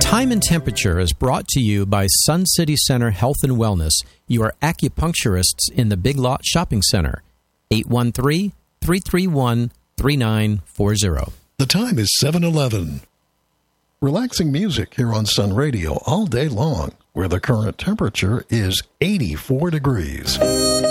Time and Temperature is brought to you by Sun City Center Health and Wellness, your acupuncturists in the Big Lot Shopping Center. 813-331-3940. The time is 7:11. Relaxing music here on Sun Radio all day long, where the current temperature is 84 degrees.